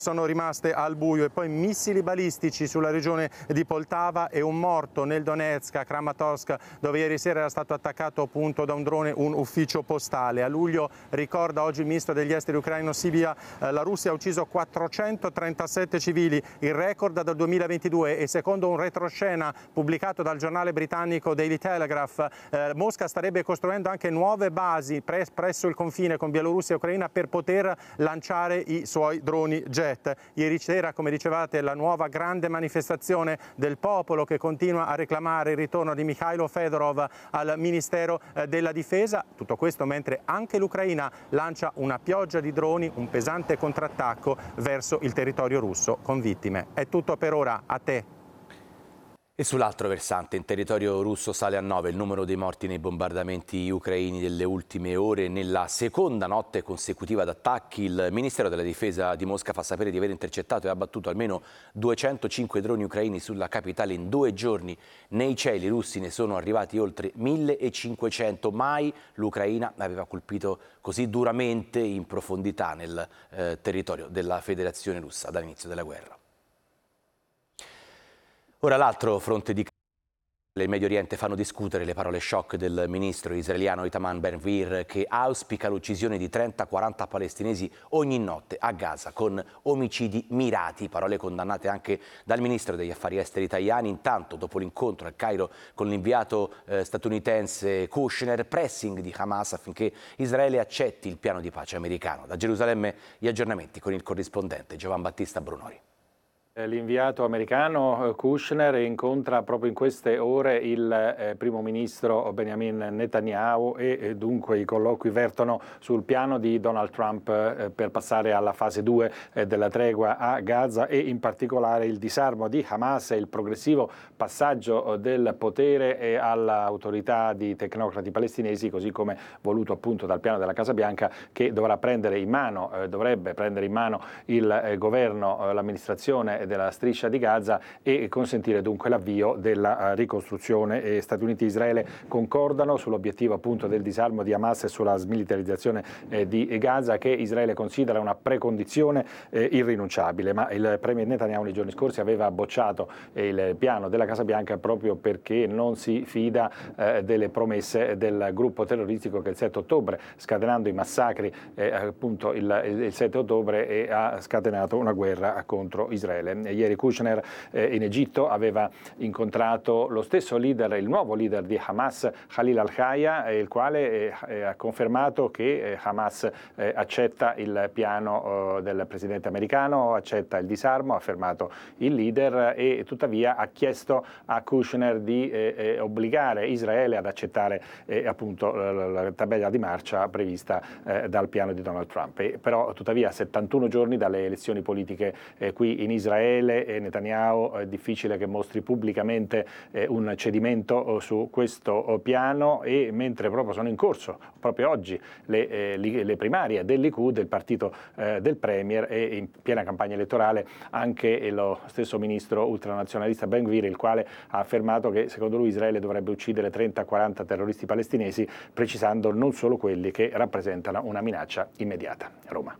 sono rimaste al buio, e poi missili balistici sulla regione di Poltava e un morto nel Donetsk, a Kramatorsk, dove ieri sera era stato attaccato appunto da un drone un ufficio postale. A luglio, ricorda oggi il ministro degli esteri ucraino Sybiha, la Russia ha ucciso 437 civili, il record dal 2022, e secondo un retroscena pubblicato dal giornale britannico Daily Telegraph, Mosca starebbe costruendo anche nuove basi presso il confine con Bielorussia e Ucraina per poter lanciare i suoi droni jet. Ieri sera, come dicevate, la nuova grande manifestazione del popolo che continua a reclamare il ritorno di Mikhailo Fedorov al Ministero della Difesa. Tutto questo mentre anche l'Ucraina lancia una pioggia di droni, un pesante contrattacco verso il territorio russo con vittime. È tutto per ora, a te. E sull'altro versante, in territorio russo sale a 9 il numero dei morti nei bombardamenti ucraini delle ultime ore. Nella seconda notte consecutiva d'attacchi, il Ministero della Difesa di Mosca fa sapere di aver intercettato e abbattuto almeno 205 droni ucraini sulla capitale in 2 giorni. Nei cieli russi ne sono arrivati oltre 1500. Mai l'Ucraina aveva colpito così duramente in profondità nel territorio della Federazione Russa dall'inizio della guerra. Ora l'altro fronte di il Medio Oriente fanno discutere le parole shock del ministro israeliano Itamar Ben-Gvir, che auspica l'uccisione di 30-40 palestinesi ogni notte a Gaza con omicidi mirati, parole condannate anche dal ministro degli affari esteri Tajani. Intanto, dopo l'incontro al Cairo con l'inviato statunitense Kushner, pressing di Hamas affinché Israele accetti il piano di pace americano. Da Gerusalemme gli aggiornamenti con il corrispondente Giovan Battista Brunori. L'inviato americano Kushner incontra proprio in queste ore il primo ministro Benjamin Netanyahu e dunque i colloqui vertono sul piano di Donald Trump per passare alla fase 2 della tregua a Gaza e in particolare il disarmo di Hamas e il progressivo passaggio del potere all'autorità di tecnocrati palestinesi, così come voluto appunto dal piano della Casa Bianca, che dovrebbe prendere in mano il governo, l'amministrazione della striscia di Gaza e consentire dunque l'avvio della ricostruzione. E Stati Uniti e Israele concordano sull'obiettivo appunto del disarmo di Hamas e sulla smilitarizzazione di Gaza, che Israele considera una precondizione irrinunciabile, ma il premier Netanyahu nei giorni scorsi aveva bocciato il piano della Casa Bianca proprio perché non si fida delle promesse del gruppo terroristico che il 7 ottobre, scatenando i massacri appunto il 7 ottobre, ha scatenato una guerra contro Israele. Ieri Kushner in Egitto aveva incontrato lo stesso leader, il nuovo leader di Hamas, Khalil al-Hayya, il quale ha confermato che Hamas accetta il piano del presidente americano, accetta il disarmo, ha fermato il leader, e tuttavia ha chiesto a Kushner di obbligare Israele ad accettare appunto la tabella di marcia prevista dal piano di Donald Trump. Però tuttavia a 71 giorni dalle elezioni politiche qui in Israele, e Netanyahu è difficile che mostri pubblicamente un cedimento su questo piano, e mentre proprio sono in corso proprio oggi le primarie del Likud, del partito del premier, e in piena campagna elettorale anche lo stesso ministro ultranazionalista Ben-Gvir, il quale ha affermato che secondo lui Israele dovrebbe uccidere 30-40 terroristi palestinesi, precisando non solo quelli che rappresentano una minaccia immediata. Roma.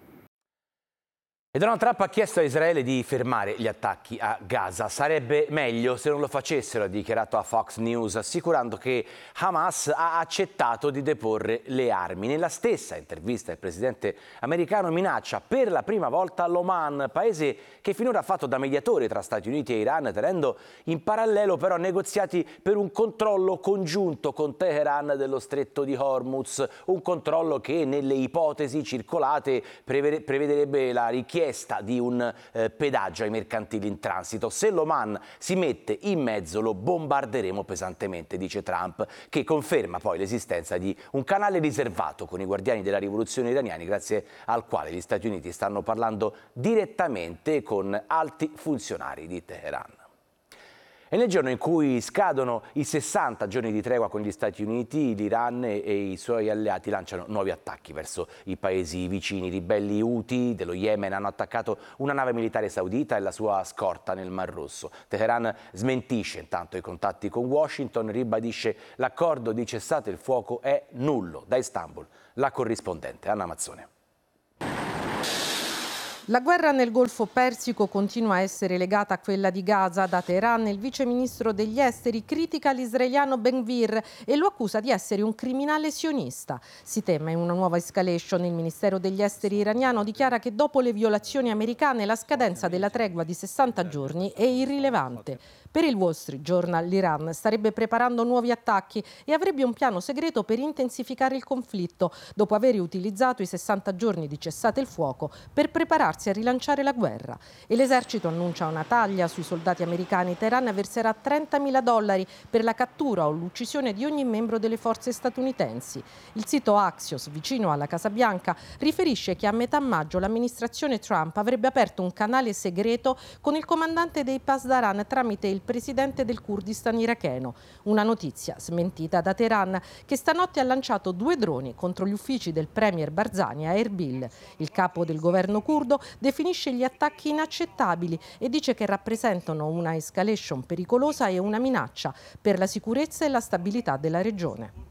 E Donald Trump ha chiesto a Israele di fermare gli attacchi a Gaza. Sarebbe meglio se non lo facessero, ha dichiarato a Fox News, assicurando che Hamas ha accettato di deporre le armi. Nella stessa intervista il presidente americano minaccia per la prima volta l'Oman, paese che finora ha fatto da mediatore tra Stati Uniti e Iran, tenendo in parallelo però negoziati per un controllo congiunto con Teheran dello stretto di Hormuz, un controllo che nelle ipotesi circolate prevederebbe la richiesta di un pedaggio ai mercantili in transito. Se l'Oman si mette in mezzo lo bombarderemo pesantemente, dice Trump, che conferma poi l'esistenza di un canale riservato con i guardiani della rivoluzione iraniani, grazie al quale gli Stati Uniti stanno parlando direttamente con alti funzionari di Teheran. E nel giorno in cui scadono i 60 giorni di tregua con gli Stati Uniti, l'Iran e i suoi alleati lanciano nuovi attacchi verso i paesi vicini. I ribelli Houthi dello Yemen hanno attaccato una nave militare saudita e la sua scorta nel Mar Rosso. Teheran smentisce intanto i contatti con Washington, ribadisce l'accordo di cessate il fuoco è nullo. Da Istanbul, la corrispondente Anna Mazzone. La guerra nel Golfo Persico continua a essere legata a quella di Gaza. Da Teheran il vice ministro degli esteri critica l'israeliano Ben Gvir e lo accusa di essere un criminale sionista. Si teme una nuova escalation. Il ministero degli esteri iraniano dichiara che dopo le violazioni americane la scadenza della tregua di 60 giorni è irrilevante. Per il Wall Street Journal l'Iran starebbe preparando nuovi attacchi e avrebbe un piano segreto per intensificare il conflitto, dopo aver utilizzato i 60 giorni di cessate il fuoco per prepararsi a rilanciare la guerra. E l'esercito annuncia una taglia sui soldati americani. Teheran verserà $30.000 per la cattura o l'uccisione di ogni membro delle forze statunitensi. Il sito Axios, vicino alla Casa Bianca, riferisce che a metà maggio l'amministrazione Trump avrebbe aperto un canale segreto con il comandante dei Pasdaran tramite il presidente del Kurdistan iracheno. Una notizia smentita da Teheran, che stanotte ha lanciato 2 droni contro gli uffici del premier Barzani a Erbil. Il capo del governo curdo definisce gli attacchi inaccettabili e dice che rappresentano una escalation pericolosa e una minaccia per la sicurezza e la stabilità della regione.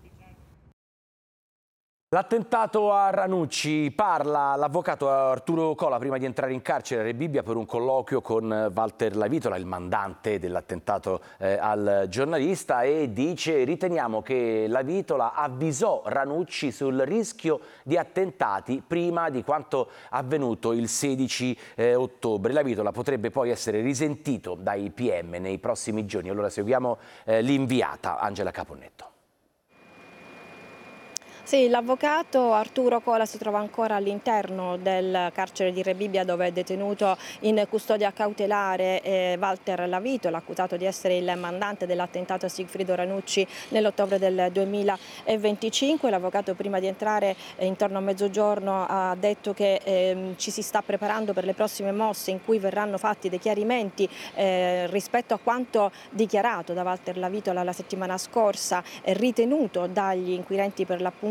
L'attentato a Ranucci, parla l'avvocato Arturo Cola prima di entrare in carcere a Rebibbia per un colloquio con Walter Lavitola, il mandante dell'attentato al giornalista, e dice: riteniamo che Lavitola avvisò Ranucci sul rischio di attentati prima di quanto avvenuto il 16 ottobre. Lavitola potrebbe poi essere risentito dai PM nei prossimi giorni. Allora seguiamo l'inviata Angela Caponnetto. Sì, l'avvocato Arturo Cola si trova ancora all'interno del carcere di Rebibbia, dove è detenuto in custodia cautelare Walter Lavitola, accusato di essere il mandante dell'attentato a Sigfrido Ranucci nell'ottobre del 2025. L'avvocato prima di entrare intorno a mezzogiorno ha detto che ci si sta preparando per le prossime mosse in cui verranno fatti dei chiarimenti rispetto a quanto dichiarato da Walter Lavitola la settimana scorsa, ritenuto dagli inquirenti per l'appunto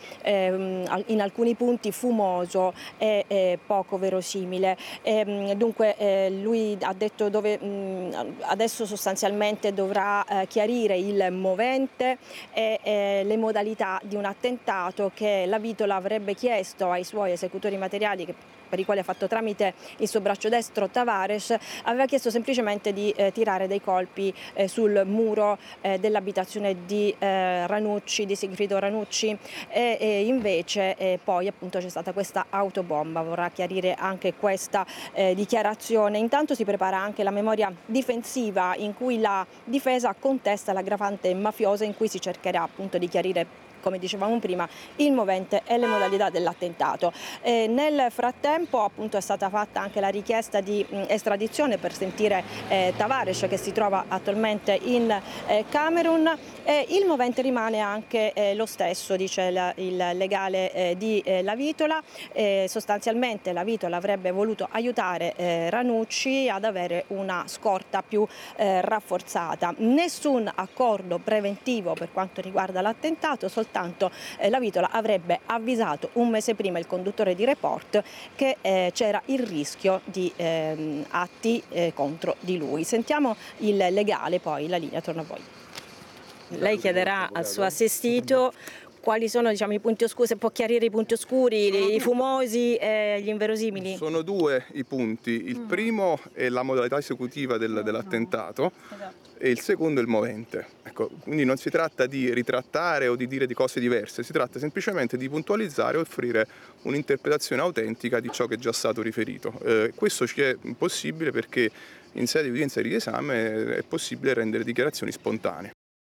in alcuni punti fumoso e poco verosimile. Dunque lui ha detto adesso sostanzialmente dovrà chiarire il movente e le modalità di un attentato che Lavitola avrebbe chiesto ai suoi esecutori materiali, per i quali ha fatto tramite il suo braccio destro Tavares. Aveva chiesto semplicemente di tirare dei colpi sul muro dell'abitazione di Ranucci, di Sigfrido Ranucci, e invece poi appunto c'è stata questa autobomba. Vorrà chiarire anche questa dichiarazione. Intanto si prepara anche la memoria difensiva, in cui la difesa contesta l'aggravante mafiosa, in cui si cercherà appunto di chiarire, come dicevamo prima, il movente e le modalità dell'attentato. Nel frattempo appunto è stata fatta anche la richiesta di estradizione per sentire Tavares, che si trova attualmente in Camerun. Il movente rimane anche lo stesso, dice il legale di Lavitola. Sostanzialmente Lavitola avrebbe voluto aiutare Ranucci ad avere una scorta più rafforzata. Nessun accordo preventivo per quanto riguarda l'attentato, soltanto Lavitola avrebbe avvisato un mese prima il conduttore di Report che c'era il rischio di atti contro di lui. Sentiamo il legale, poi la linea torna a voi. Lei chiederà al suo assistito quali sono, diciamo, i punti oscuri, se può chiarire i punti oscuri, i fumosi e gli inverosimili. Sono 2 i punti. Il primo è la modalità esecutiva dell'attentato e il secondo è il movente. Ecco, quindi non si tratta di ritrattare o di dire di cose diverse, si tratta semplicemente di puntualizzare e offrire un'interpretazione autentica di ciò che è già stato riferito. Questo ci è possibile perché in sede di udienza di riesame è possibile rendere dichiarazioni spontanee.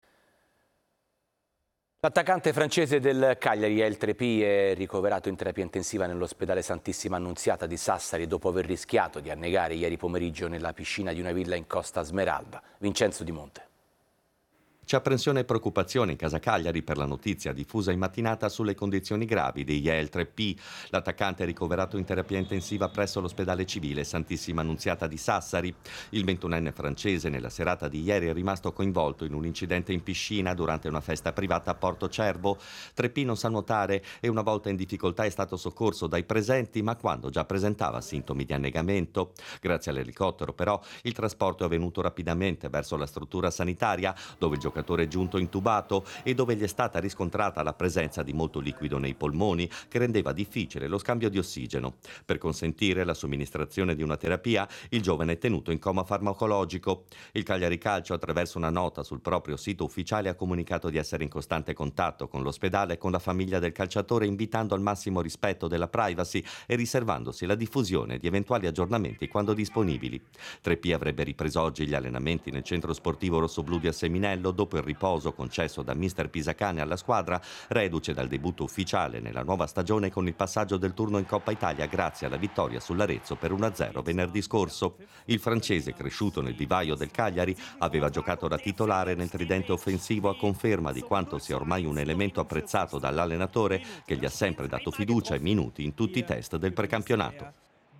L'attaccante francese del Cagliari, El Trepi, è ricoverato in terapia intensiva nell'ospedale Santissima Annunziata di Sassari dopo aver rischiato di annegare ieri pomeriggio nella piscina di una villa in Costa Smeralda. Vincenzo Di Monte. C'è apprensione e preoccupazione in casa Cagliari per la notizia diffusa in mattinata sulle condizioni gravi di Yael Trepi. L'attaccante è ricoverato in terapia intensiva presso l'ospedale civile Santissima Annunziata di Sassari. Il 21enne francese nella serata di ieri è rimasto coinvolto in un incidente in piscina durante una festa privata a Porto Cervo. Trepi non sa nuotare e una volta in difficoltà è stato soccorso dai presenti, ma quando già presentava sintomi di annegamento. Grazie all'elicottero però il trasporto è avvenuto rapidamente verso la struttura sanitaria, dove il giocatore giocatore giunto intubato e dove gli è stata riscontrata la presenza di molto liquido nei polmoni che rendeva difficile lo scambio di ossigeno. Per consentire la somministrazione di una terapia, il giovane è tenuto in coma farmacologico. Il Cagliari Calcio, attraverso una nota sul proprio sito ufficiale, ha comunicato di essere in costante contatto con l'ospedale e con la famiglia del calciatore, invitando al massimo rispetto della privacy e riservandosi la diffusione di eventuali aggiornamenti quando disponibili. 3P avrebbe ripreso oggi gli allenamenti nel centro sportivo rossoblù di Asseminello dopo il riposo concesso da mister Pisacane alla squadra, reduce dal debutto ufficiale nella nuova stagione con il passaggio del turno in Coppa Italia grazie alla vittoria sull'Arezzo per 1-0 venerdì scorso. Il francese, cresciuto nel vivaio del Cagliari, aveva giocato da titolare nel tridente offensivo, a conferma di quanto sia ormai un elemento apprezzato dall'allenatore, che gli ha sempre dato fiducia e minuti in tutti i test del precampionato.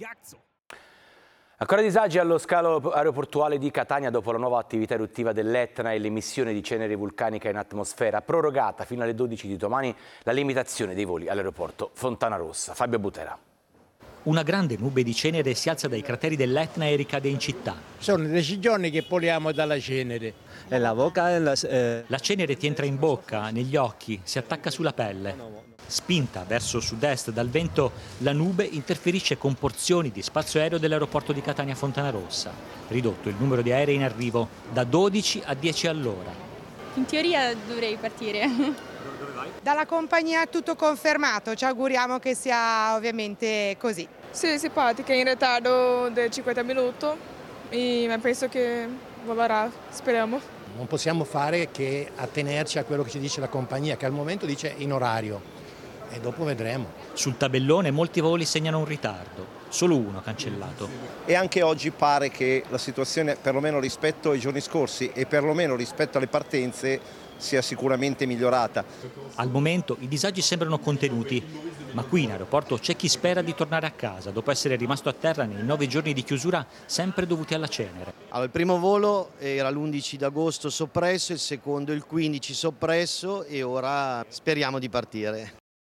Ancora disagi allo scalo aeroportuale di Catania dopo la nuova attività eruttiva dell'Etna e l'emissione di cenere vulcanica in atmosfera. Prorogata fino alle 12 di domani la limitazione dei voli all'aeroporto Fontanarossa. Fabio Butera. Una grande nube di cenere si alza dai crateri dell'Etna e ricade in città. Sono 10 giorni che poliamo dalla cenere. E la bocca La cenere ti entra in bocca, negli occhi, si attacca sulla pelle. Spinta verso sud-est dal vento, la nube interferisce con porzioni di spazio aereo dell'aeroporto di Catania Fontanarossa. Ridotto il numero di aerei in arrivo da 12 a 10 all'ora. In teoria dovrei partire. Dove vai? Dalla compagnia è tutto confermato, ci auguriamo che sia ovviamente così. Sì, simpatica, in ritardo di 50 minuti, ma penso che volerà, speriamo. Non possiamo fare che attenerci a quello che ci dice la compagnia, che al momento dice in orario, e dopo vedremo. Sul tabellone molti voli segnano un ritardo, solo uno cancellato. E anche oggi pare che la situazione, perlomeno rispetto ai giorni scorsi e perlomeno rispetto alle partenze, sia sicuramente migliorata. Al momento i disagi sembrano contenuti, ma qui in aeroporto c'è chi spera di tornare a casa dopo essere rimasto a terra nei 9 giorni di chiusura sempre dovuti alla cenere. Allora, il primo volo era l'11 d'agosto soppresso, il secondo il 15 soppresso e ora speriamo di partire.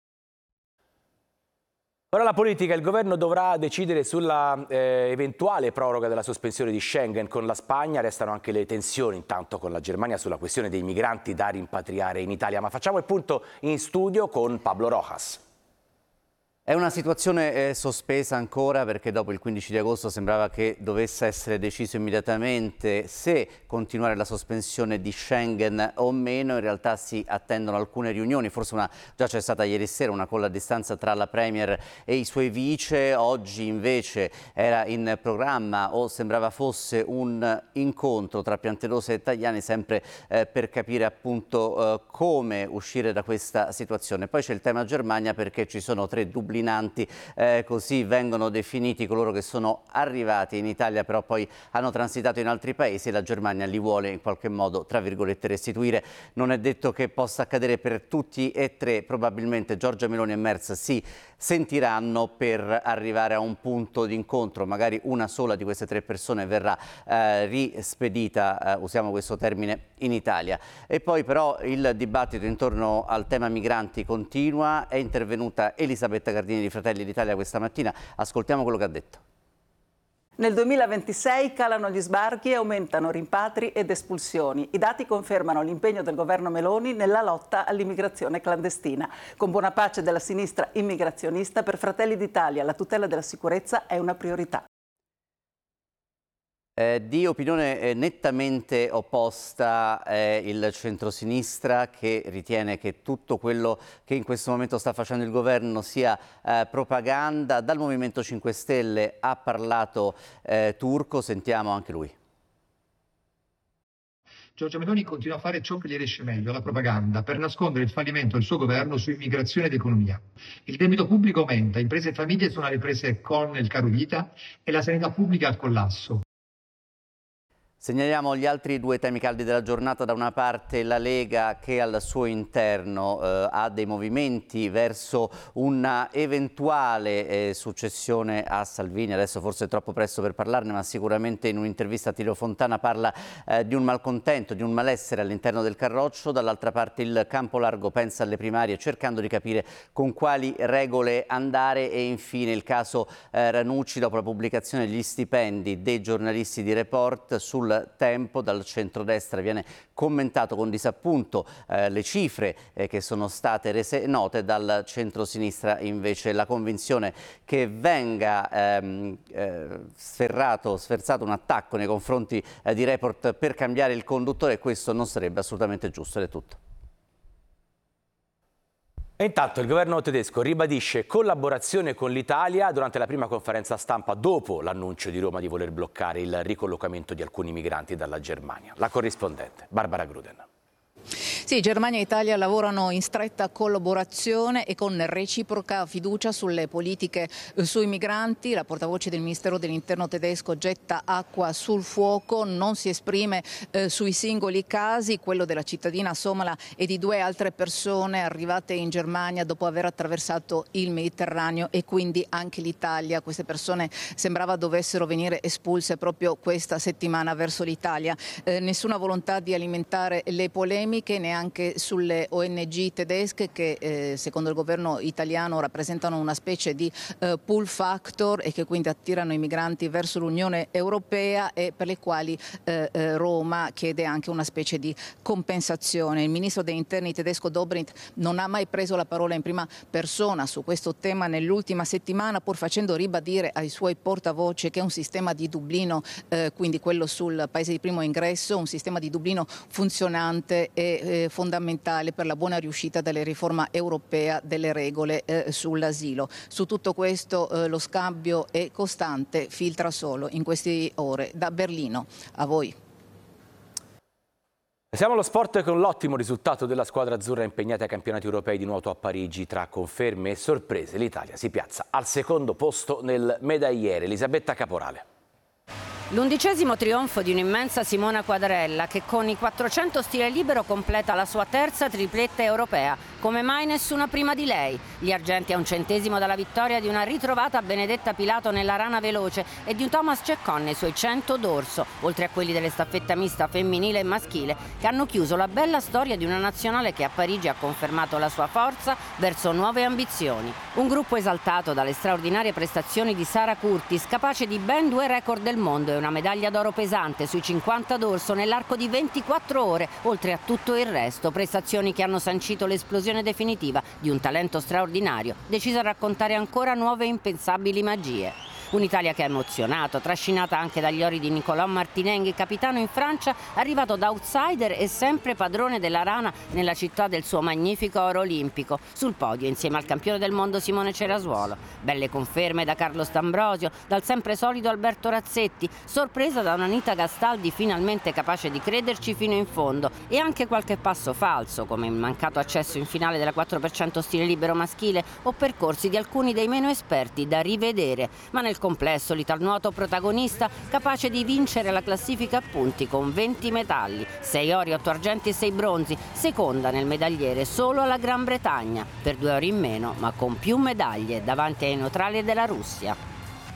Ora la politica, il governo dovrà decidere sulla eventuale proroga della sospensione di Schengen con la Spagna. Restano anche le tensioni intanto con la Germania sulla questione dei migranti da rimpatriare in Italia. Ma facciamo il punto in studio con Pablo Rojas. È una situazione sospesa ancora perché dopo il 15 di agosto sembrava che dovesse essere deciso immediatamente se continuare la sospensione di Schengen o meno. In realtà si attendono alcune riunioni, forse già c'è stata ieri sera una call a distanza tra la Premier e i suoi vice. Oggi invece era in programma o sembrava fosse un incontro tra Piantedosi e Tajani sempre per capire appunto come uscire da questa situazione. Poi c'è il tema Germania perché ci sono 3 dublinanti, così vengono definiti coloro che sono arrivati in Italia però poi hanno transitato in altri paesi e la Germania li vuole in qualche modo, tra virgolette, restituire. Non è detto che possa accadere per tutti e 3, probabilmente Giorgia Meloni e Merz si sentiranno per arrivare a un punto di incontro, magari una sola di queste 3 persone verrà rispedita, usiamo questo termine, in Italia. E poi però il dibattito intorno al tema migranti continua. È intervenuta Elisabetta Gardini di Fratelli d'Italia questa mattina, ascoltiamo quello che ha detto. Nel 2026 calano gli sbarchi e aumentano rimpatri ed espulsioni. I dati confermano l'impegno del governo Meloni nella lotta all'immigrazione clandestina. Con buona pace della sinistra immigrazionista, per Fratelli d'Italia la tutela della sicurezza è una priorità. Di opinione nettamente opposta è il centrosinistra, che ritiene che tutto quello che in questo momento sta facendo il governo sia propaganda. Dal Movimento 5 Stelle ha parlato Turco, sentiamo anche lui. Giorgia Meloni continua a fare ciò che gli riesce meglio, la propaganda, per nascondere il fallimento del suo governo su immigrazione ed economia. Il debito pubblico aumenta, imprese e famiglie sono alle prese con il caro vita e la sanità pubblica al collasso. Segnaliamo gli altri 2 temi caldi della giornata. Da una parte la Lega, che al suo interno ha dei movimenti verso una eventuale successione a Salvini. Adesso forse è troppo presto per parlarne, ma sicuramente in un'intervista a Tilio Fontana parla di un malcontento, di un malessere all'interno del Carroccio. Dall'altra parte il campo largo pensa alle primarie, cercando di capire con quali regole andare. E infine il caso Ranucci, dopo la pubblicazione degli stipendi dei giornalisti di Report sul sul tempo. Dal centrodestra viene commentato con disappunto le cifre che sono state rese note, dal centrosinistra invece la convinzione che venga sferzato un attacco nei confronti di Report per cambiare il conduttore, e questo non sarebbe assolutamente giusto. Ed è tutto. E intanto il governo tedesco ribadisce collaborazione con l'Italia durante la prima conferenza stampa dopo l'annuncio di Roma di voler bloccare il ricollocamento di alcuni migranti dalla Germania. La corrispondente Barbara Gruden. Sì, Germania e Italia lavorano in stretta collaborazione e con reciproca fiducia sulle politiche sui migranti. La portavoce del Ministero dell'Interno tedesco getta acqua sul fuoco, non si esprime sui singoli casi. Quello della cittadina somala e di 2 altre persone arrivate in Germania dopo aver attraversato il Mediterraneo, e quindi anche l'Italia. Queste persone sembrava dovessero venire espulse proprio questa settimana verso l'Italia. Nessuna volontà di alimentare le polemiche, neanche sulle ONG tedesche che secondo il governo italiano rappresentano una specie di pull factor e che quindi attirano i migranti verso l'Unione Europea, e per le quali Roma chiede anche una specie di compensazione. Il ministro degli interni tedesco Dobrindt non ha mai preso la parola in prima persona su questo tema nell'ultima settimana, pur facendo ribadire ai suoi portavoce che un sistema di Dublino, quindi quello sul paese di primo ingresso, un sistema di Dublino funzionante è fondamentale per la buona riuscita della riforma europea delle regole sull'asilo. Su tutto questo lo scambio è costante, filtra solo in queste ore da Berlino. A voi. Siamo allo sport con l'ottimo risultato della squadra azzurra impegnata ai campionati europei di nuoto a Parigi. Tra conferme e sorprese l'Italia si piazza al secondo posto nel medagliere. Elisabetta Caporale. L'11° trionfo di un'immensa Simona Quadarella, che con i 400 stile libero completa la sua terza tripletta europea. Come mai nessuna prima di lei? Gli argenti a 1 centesimo dalla vittoria di una ritrovata Benedetta Pilato nella rana veloce e di un Thomas Ceccon nei suoi 100 d'orso, oltre a quelli delle staffetta mista femminile e maschile, che hanno chiuso la bella storia di una nazionale che a Parigi ha confermato la sua forza verso nuove ambizioni. Un gruppo esaltato dalle straordinarie prestazioni di Sara Curtis, capace di ben 2 record del mondo e una medaglia d'oro pesante sui 50 d'orso nell'arco di 24 ore, oltre a tutto il resto, prestazioni che hanno sancito l'esplosione definitiva di un talento straordinario, deciso a raccontare ancora nuove e impensabili magie. Un'Italia che ha emozionato, trascinata anche dagli ori di Nicolò Martinenghi, capitano in Francia, arrivato da outsider e sempre padrone della rana nella città del suo magnifico oro olimpico, sul podio insieme al campione del mondo Simone Cerasuolo. Belle conferme da Carlos D'Ambrosio, dal sempre solido Alberto Razzetti, sorpresa da un'Anita Gastaldi finalmente capace di crederci fino in fondo, e anche qualche passo falso, come il mancato accesso in finale della 4% stile libero maschile o percorsi di alcuni dei meno esperti da rivedere, ma nel complesso l'italnuoto protagonista, capace di vincere la classifica a punti con 20 metalli, 6 ori, 8 argenti e 6 bronzi, seconda nel medagliere solo alla Gran Bretagna, per 2 ori in meno ma con più medaglie davanti ai neutrali della Russia.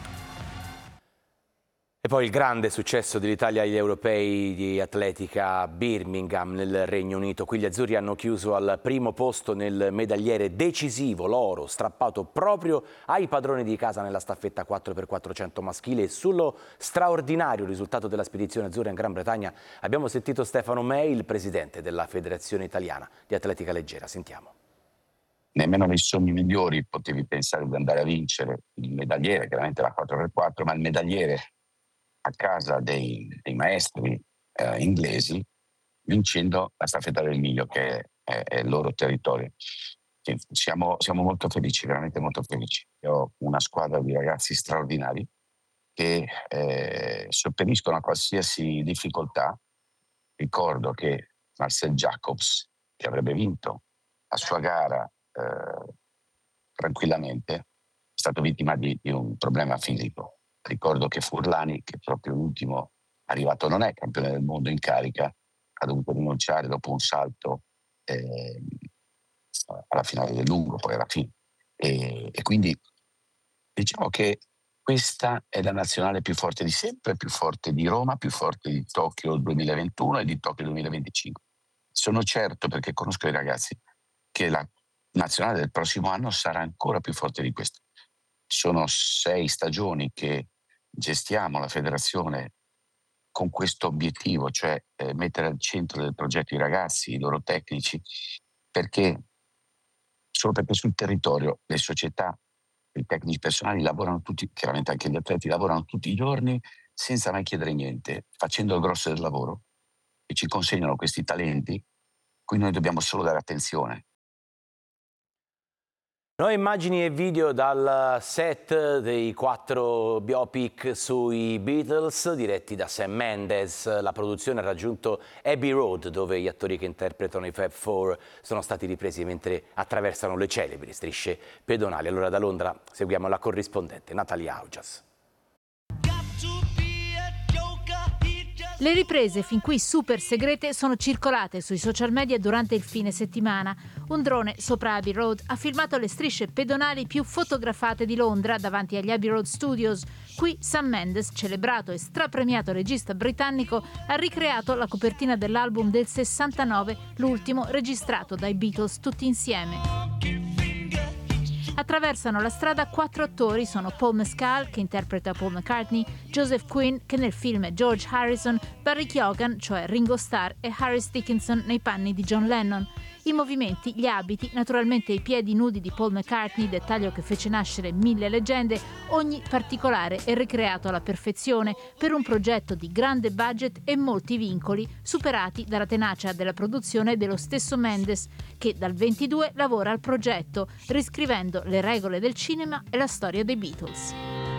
E poi il grande successo dell'Italia agli europei di atletica a Birmingham nel Regno Unito. Qui gli azzurri hanno chiuso al primo posto nel medagliere decisivo, l'oro, strappato proprio ai padroni di casa nella staffetta 4x400 maschile. E sullo straordinario risultato della spedizione azzurra in Gran Bretagna abbiamo sentito Stefano May, il presidente della Federazione Italiana di Atletica Leggera. Sentiamo. Nemmeno nei sogni migliori potevi pensare di andare a vincere il medagliere, chiaramente la 4x4, ma il medagliere a casa dei maestri inglesi, vincendo la staffetta del Miglio, che è il loro territorio. Siamo molto felici, veramente molto felici. Ho una squadra di ragazzi straordinari che sopperiscono a qualsiasi difficoltà. Ricordo che Marcel Jacobs, che avrebbe vinto la sua gara tranquillamente, è stato vittima di un problema fisico. Ricordo che Furlani, che proprio l'ultimo arrivato non è campione del mondo in carica, ha dovuto rinunciare dopo un salto alla finale del lungo, poi alla fine. E quindi diciamo che questa è la nazionale più forte di sempre, più forte di Roma, più forte di Tokyo 2021 e di Tokyo 2025. Sono certo, perché conosco i ragazzi, che la nazionale del prossimo anno sarà ancora più forte di questa. Sono 6 stagioni che gestiamo la federazione con questo obiettivo, cioè mettere al centro del progetto i ragazzi, i loro tecnici, solo perché sul territorio le società, i tecnici personali lavorano tutti, chiaramente anche gli atleti, lavorano tutti i giorni senza mai chiedere niente, facendo il grosso del lavoro, e ci consegnano questi talenti, cui noi dobbiamo solo dare attenzione. Nuove immagini e video dal set dei 4 biopic sui Beatles diretti da Sam Mendes. La produzione ha raggiunto Abbey Road, dove gli attori che interpretano i Fab Four sono stati ripresi mentre attraversano le celebri strisce pedonali. Allora da Londra seguiamo la corrispondente Natalia Augias. Le riprese, fin qui super segrete, sono circolate sui social media durante il fine settimana. Un drone sopra Abbey Road ha filmato le strisce pedonali più fotografate di Londra davanti agli Abbey Road Studios. Qui Sam Mendes, celebrato e strapremiato regista britannico, ha ricreato la copertina dell'album del 69, l'ultimo registrato dai Beatles tutti insieme. Attraversano la strada 4 attori, sono Paul Mescal, che interpreta Paul McCartney, Joseph Quinn, che nel film è George Harrison, Barry Keoghan, cioè Ringo Starr, e Harris Dickinson nei panni di John Lennon. I movimenti, gli abiti, naturalmente i piedi nudi di Paul McCartney, dettaglio che fece nascere 1000 leggende, ogni particolare è ricreato alla perfezione per un progetto di grande budget e molti vincoli, superati dalla tenacia della produzione dello stesso Mendes, che dal 22 lavora al progetto, riscrivendo le regole del cinema e la storia dei Beatles.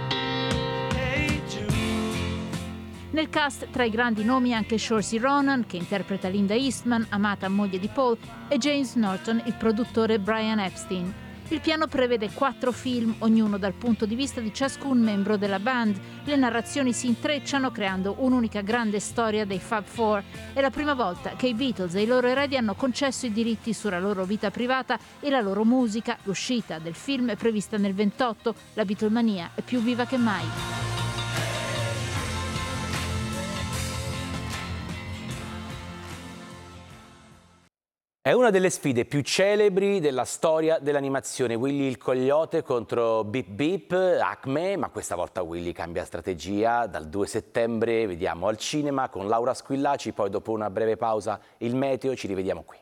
Nel cast tra i grandi nomi anche Saoirse Ronan, che interpreta Linda Eastman, amata moglie di Paul, e James Norton, il produttore Brian Epstein. Il piano prevede 4 film, ognuno dal punto di vista di ciascun membro della band. Le narrazioni si intrecciano creando un'unica grande storia dei Fab Four. È la prima volta che i Beatles e i loro eredi hanno concesso i diritti sulla loro vita privata e la loro musica. L'uscita del film è prevista nel 28. La Beatlemania è più viva che mai. È una delle sfide più celebri della storia dell'animazione. Willy il Coyote contro Beep Beep, Acme, ma questa volta Willy cambia strategia. Dal 2 settembre vediamo al cinema con Laura Squillaci, poi dopo una breve pausa il meteo, ci rivediamo qui.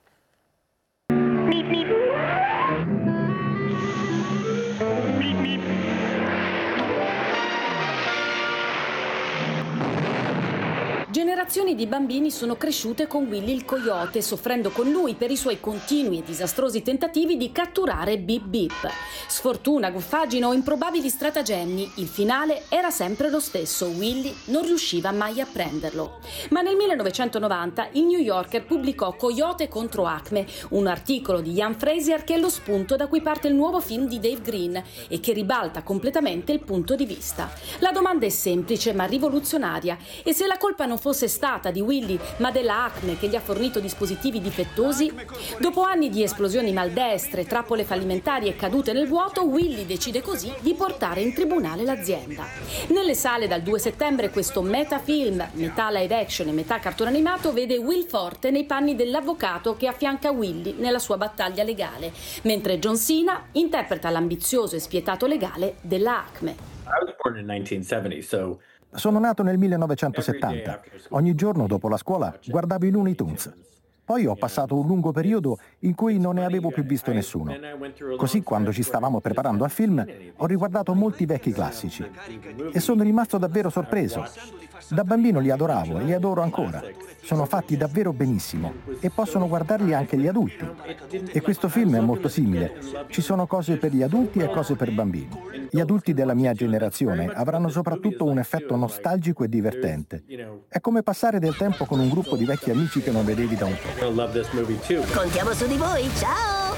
Generazioni di bambini sono cresciute con Willy il Coyote, soffrendo con lui per i suoi continui e disastrosi tentativi di catturare Beep Beep. Sfortuna, goffaggine o improbabili stratagemmi, il finale era sempre lo stesso: Willy non riusciva mai a prenderlo. Ma nel 1990 il New Yorker pubblicò Coyote contro Acme, un articolo di Ian Frazier che è lo spunto da cui parte il nuovo film di Dave Green e che ribalta completamente il punto di vista. La domanda è semplice ma rivoluzionaria: e se la colpa non fosse stata di Willy ma della Acme che gli ha fornito dispositivi difettosi? Dopo anni di esplosioni maldestre, trappole fallimentari e cadute nel vuoto, Willy decide così di portare in tribunale l'azienda. Nelle sale dal 2 settembre questo metafilm, metà live action e metà cartone animato, vede Will Forte nei panni dell'avvocato che affianca Willy nella sua battaglia legale, mentre John Cena interpreta l'ambizioso e spietato legale della Acme. I was born in 1970, so sono nato nel 1970. Ogni giorno dopo la scuola guardavo i Looney Tunes. Poi ho passato un lungo periodo in cui non ne avevo più visto nessuno. Così, quando ci stavamo preparando al film, ho riguardato molti vecchi classici e sono rimasto davvero sorpreso. Da bambino li adoravo e li adoro ancora. Sono fatti davvero benissimo e possono guardarli anche gli adulti. E questo film è molto simile. Ci sono cose per gli adulti e cose per bambini. Gli adulti della mia generazione avranno soprattutto un effetto nostalgico e divertente. È come passare del tempo con un gruppo di vecchi amici che non vedevi da un po'. Contiamo su di voi, ciao!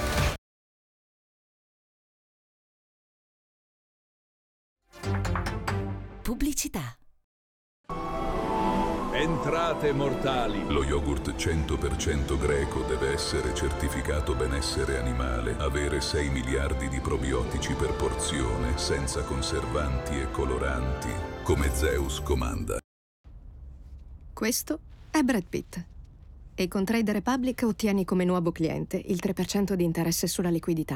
Pubblicità. Entrate mortali. Lo yogurt 100% greco deve essere certificato benessere animale, avere 6 miliardi di probiotici per porzione, senza conservanti e coloranti, come Zeus comanda. Questo è Brad Pitt. E con Trade Republic ottieni come nuovo cliente il 3% di interesse sulla liquidità.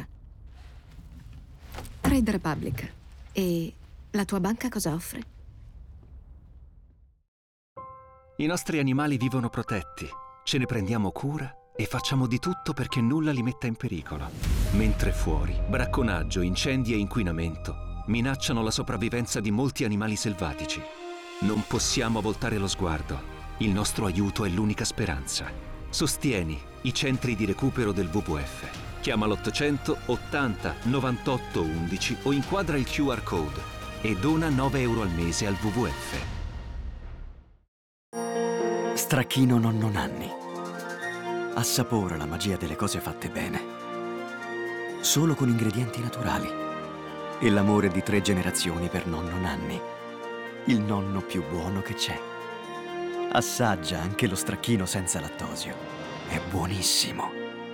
Trade Republic. E la tua banca cosa offre? I nostri animali vivono protetti, ce ne prendiamo cura e facciamo di tutto perché nulla li metta in pericolo. Mentre fuori, bracconaggio, incendi e inquinamento minacciano la sopravvivenza di molti animali selvatici. Non possiamo voltare lo sguardo. Il nostro aiuto è l'unica speranza. Sostieni i centri di recupero del WWF. Chiama l'800 80 98 11 o inquadra il QR code e dona 9 euro al mese al WWF. Stracchino Nonno Nanni. Assapora la magia delle cose fatte bene. Solo con ingredienti naturali. E l'amore di 3 generazioni per Nonno Nanni. Il nonno più buono che c'è. Assaggia anche lo stracchino senza lattosio. È buonissimo.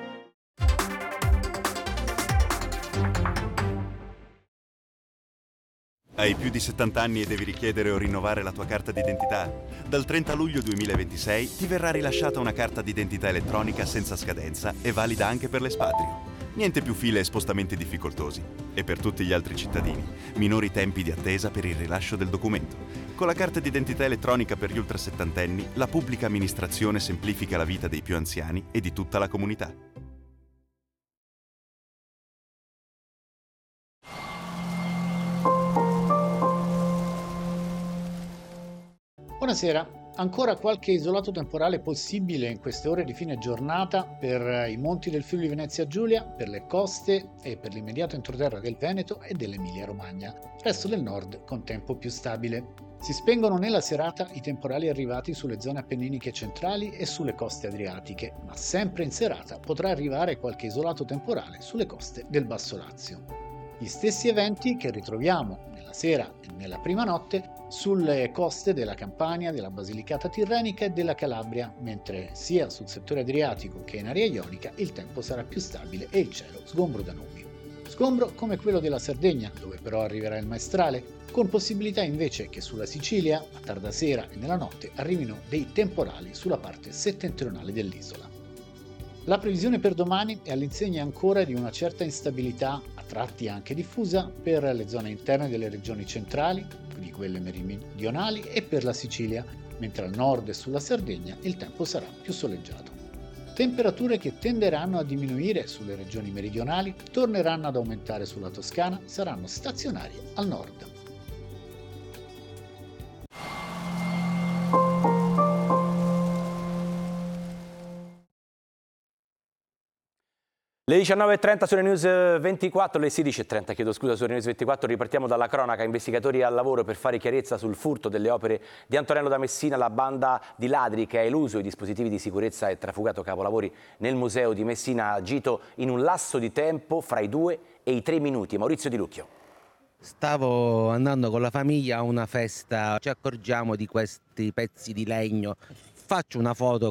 Hai più di 70 anni e devi richiedere o rinnovare la tua carta d'identità? Dal 30 luglio 2026 ti verrà rilasciata una carta d'identità elettronica senza scadenza e valida anche per l'espatrio. Niente più file e spostamenti difficoltosi. E per tutti gli altri cittadini, minori tempi di attesa per il rilascio del documento. Con la carta d'identità elettronica per gli ultrasettantenni, la pubblica amministrazione semplifica la vita dei più anziani e di tutta la comunità. Buonasera. Ancora qualche isolato temporale possibile in queste ore di fine giornata per i monti del Friuli Venezia Giulia, per le coste e per l'immediato entroterra del Veneto e dell'Emilia Romagna. Resto del nord con tempo più stabile. Si spengono nella serata i temporali arrivati sulle zone appenniniche centrali e sulle coste adriatiche, ma sempre in serata potrà arrivare qualche isolato temporale sulle coste del Basso Lazio. Gli stessi eventi che ritroviamo nella sera e nella prima notte sulle coste della Campania, della Basilicata Tirrenica e della Calabria, mentre sia sul settore adriatico che in area ionica il tempo sarà più stabile e il cielo sgombro da nubi. Sgombro come quello della Sardegna, dove però arriverà il maestrale, con possibilità invece che sulla Sicilia, a tarda sera e nella notte, arrivino dei temporali sulla parte settentrionale dell'isola. La previsione per domani è all'insegna ancora di una certa instabilità, a tratti anche diffusa, per le zone interne delle regioni centrali, di quelle meridionali e per la Sicilia, mentre al nord e sulla Sardegna il tempo sarà più soleggiato. Temperature che tenderanno a diminuire sulle regioni meridionali, torneranno ad aumentare sulla Toscana, saranno stazionarie al nord. Le 19.30 sulle News 24, le 16.30 chiedo scusa sulle News 24, ripartiamo dalla cronaca. Investigatori al lavoro per fare chiarezza sul furto delle opere di Antonello da Messina. La banda di ladri che ha eluso i dispositivi di sicurezza e trafugato capolavori nel museo di Messina ha agito in un lasso di tempo fra i 2 e i 3 minuti. Maurizio Di Lucchio. Stavo andando con la famiglia a una festa, ci accorgiamo di questi pezzi di legno. Faccio una foto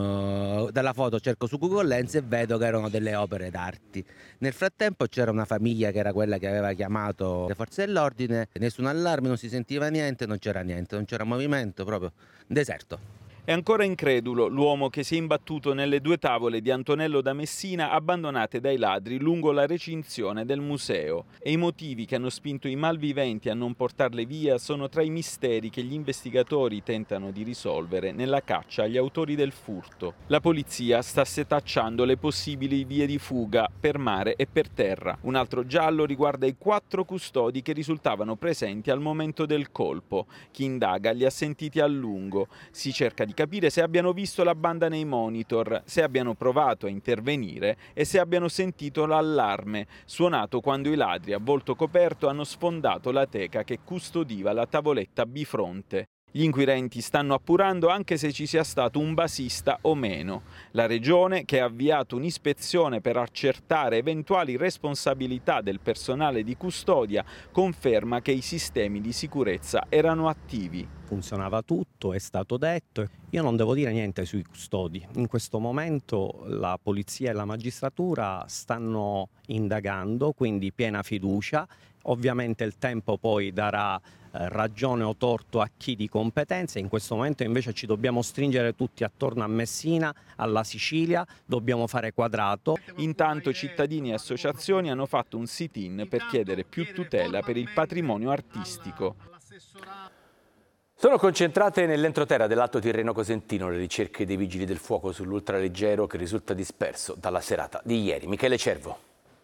dalla foto cerco su Google Lens e vedo che erano delle opere d'arte. Nel frattempo c'era una famiglia che era quella che aveva chiamato le forze dell'ordine, nessun allarme, non si sentiva niente, non c'era movimento, proprio deserto. È ancora incredulo l'uomo che si è imbattuto nelle 2 tavole di Antonello da Messina abbandonate dai ladri lungo la recinzione del museo. E i motivi che hanno spinto i malviventi a non portarle via sono tra i misteri che gli investigatori tentano di risolvere nella caccia agli autori del furto. La polizia sta setacciando le possibili vie di fuga per mare e per terra. Un altro giallo riguarda i 4 custodi che risultavano presenti al momento del colpo. Chi indaga li ha sentiti a lungo. Si cerca di capire se abbiano visto la banda nei monitor, se abbiano provato a intervenire e se abbiano sentito l'allarme suonato quando i ladri a volto coperto hanno sfondato la teca che custodiva la tavoletta bifronte. Gli inquirenti stanno appurando anche se ci sia stato un basista o meno. La Regione, che ha avviato un'ispezione per accertare eventuali responsabilità del personale di custodia, conferma che i sistemi di sicurezza erano attivi. Funzionava tutto, è stato detto. Io non devo dire niente sui custodi. In questo momento la polizia e la magistratura stanno indagando, quindi piena fiducia. Ovviamente il tempo poi darà ragione o torto a chi di competenza. In questo momento invece ci dobbiamo stringere tutti attorno a Messina, alla Sicilia, dobbiamo fare quadrato. Intanto cittadini e associazioni hanno fatto un sit-in per chiedere più tutela per il patrimonio artistico. Sono concentrate nell'entroterra dell'Alto Tirreno Cosentino le ricerche dei vigili del fuoco sull'ultraleggero che risulta disperso dalla serata di ieri. Michele Cervo.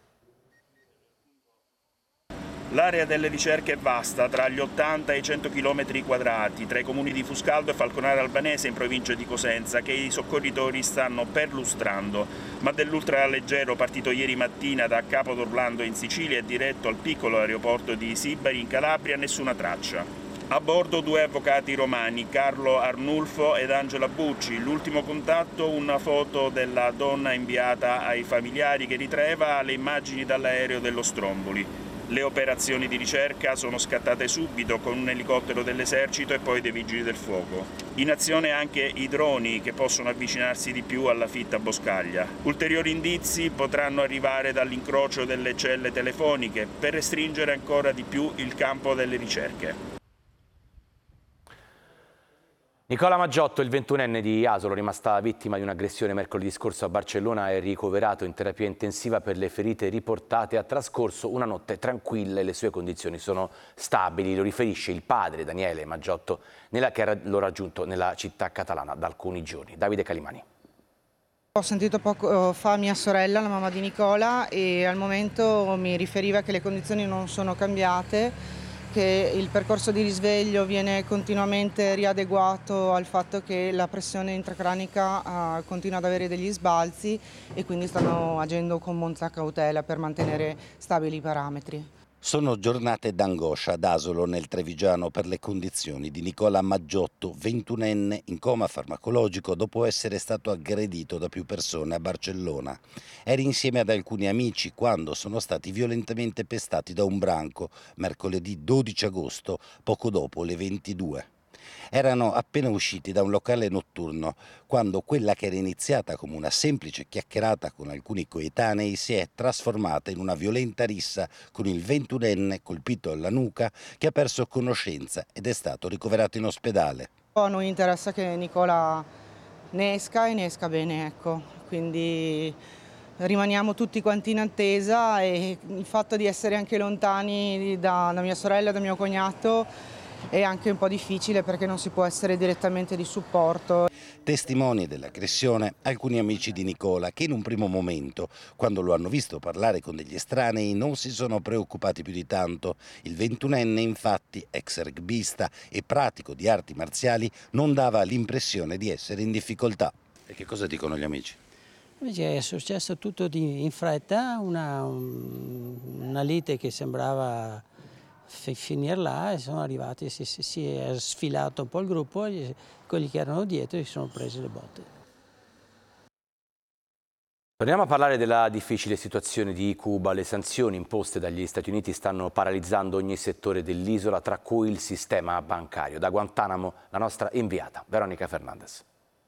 L'area delle ricerche è vasta, tra gli 80 e i 100 km quadrati, tra i comuni di Fuscaldo e Falconara Albanese in provincia di Cosenza, che i soccorritori stanno perlustrando. Ma dell'ultraleggero partito ieri mattina da Capo d'Orlando in Sicilia e diretto al piccolo aeroporto di Sibari in Calabria nessuna traccia. A bordo 2 avvocati romani, Carlo Arnulfo ed Angela Bucci. L'ultimo contatto, una foto della donna inviata ai familiari che ritraeva le immagini dall'aereo dello Stromboli. Le operazioni di ricerca sono scattate subito con un elicottero dell'esercito e poi dei vigili del fuoco. In azione anche i droni che possono avvicinarsi di più alla fitta boscaglia. Ulteriori indizi potranno arrivare dall'incrocio delle celle telefoniche per restringere ancora di più il campo delle ricerche. Nicola Maggiotto, il 21enne di Asolo, rimasta vittima di un'aggressione mercoledì scorso a Barcellona, è ricoverato in terapia intensiva per le ferite riportate. Ha trascorso una notte tranquilla e le sue condizioni sono stabili, lo riferisce il padre Daniele Maggiotto, che l'ho raggiunto nella città catalana da alcuni giorni. Davide Calimani. Ho sentito poco fa mia sorella, la mamma di Nicola, e al momento mi riferiva che le condizioni non sono cambiate, che il percorso di risveglio viene continuamente riadeguato al fatto che la pressione intracranica continua ad avere degli sbalzi e quindi stanno agendo con molta cautela per mantenere stabili i parametri. Sono giornate d'angoscia ad Asolo, nel Trevigiano, per le condizioni di Nicola Maggiotto, 21enne in coma farmacologico dopo essere stato aggredito da più persone a Barcellona. Era insieme ad alcuni amici quando sono stati violentemente pestati da un branco mercoledì 12 agosto, poco dopo le 22. Erano appena usciti da un locale notturno quando quella che era iniziata come una semplice chiacchierata con alcuni coetanei si è trasformata in una violenta rissa con il 21enne colpito alla nuca, che ha perso conoscenza ed è stato ricoverato in ospedale. A noi interessa che Nicola ne esca e ne esca bene, ecco. Quindi rimaniamo tutti quanti in attesa e il fatto di essere anche lontani da mia sorella e da mio cognato è anche un po' difficile perché non si può essere direttamente di supporto. Testimoni dell'aggressione alcuni amici di Nicola che in un primo momento, quando lo hanno visto parlare con degli estranei, non si sono preoccupati più di tanto. Il 21enne, infatti, ex rugbista e pratico di arti marziali, non dava l'impressione di essere in difficoltà. E che cosa dicono gli amici? È successo tutto in fretta, una lite che sembrava finire là, e sono arrivati, si è sfilato un po' il gruppo e quelli che erano dietro si sono presi le botte. Torniamo a parlare della difficile situazione di Cuba. Le sanzioni imposte dagli Stati Uniti stanno paralizzando ogni settore dell'isola, tra cui il sistema bancario. Da Guantanamo la nostra inviata Veronica Fernandez.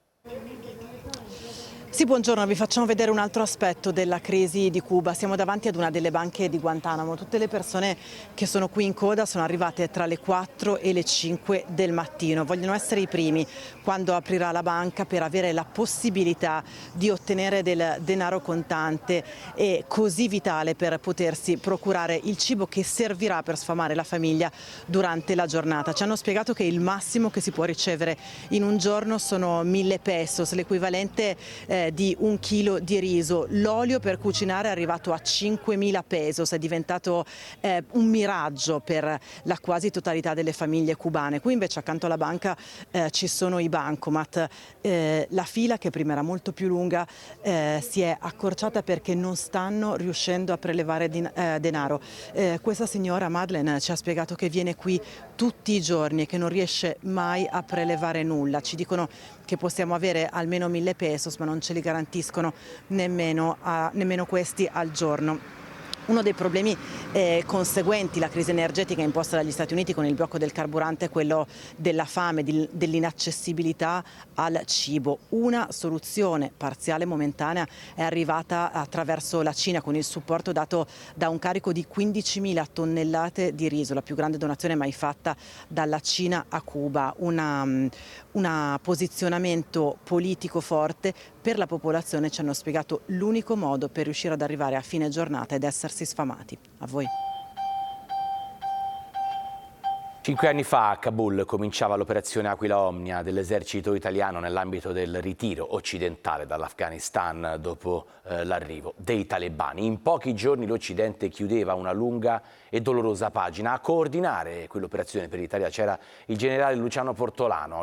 Sì, buongiorno, vi facciamo vedere un altro aspetto della crisi di Cuba. Siamo davanti ad una delle banche di Guantanamo. Tutte le persone che sono qui in coda sono arrivate tra le 4 e le 5 del mattino. Vogliono essere i primi quando aprirà la banca per avere la possibilità di ottenere del denaro contante e così vitale per potersi procurare il cibo che servirà per sfamare la famiglia durante la giornata. Ci hanno spiegato che il massimo che si può ricevere in un giorno sono 1000 pesos, l'equivalente di 1 chilo di riso. L'olio per cucinare è arrivato a 5.000 pesos, è diventato un miraggio per la quasi totalità delle famiglie cubane. Qui invece accanto alla banca ci sono i bancomat. La fila, che prima era molto più lunga, si è accorciata perché non stanno riuscendo a prelevare denaro. Questa signora Madeleine ci ha spiegato che viene qui tutti i giorni e che non riesce mai a prelevare nulla. Ci dicono che possiamo avere almeno 1000 pesos, ma non ce li garantiscono nemmeno questi al giorno. Uno dei problemi conseguenti alla crisi energetica imposta dagli Stati Uniti con il blocco del carburante è quello della fame, dell'inaccessibilità al cibo. Una soluzione parziale momentanea è arrivata attraverso la Cina con il supporto dato da un carico di 15.000 tonnellate di riso, la più grande donazione mai fatta dalla Cina a Cuba. Un posizionamento politico forte per la popolazione, ci hanno spiegato l'unico modo per riuscire ad arrivare a fine giornata ed essersi sfamati. A voi. 5 anni fa a Kabul cominciava l'operazione Aquila Omnia dell'esercito italiano nell'ambito del ritiro occidentale dall'Afghanistan dopo l'arrivo dei talebani. In pochi giorni l'Occidente chiudeva una lunga e dolorosa pagina. A coordinare quell'operazione per l'Italia c'era il generale Luciano Portolano.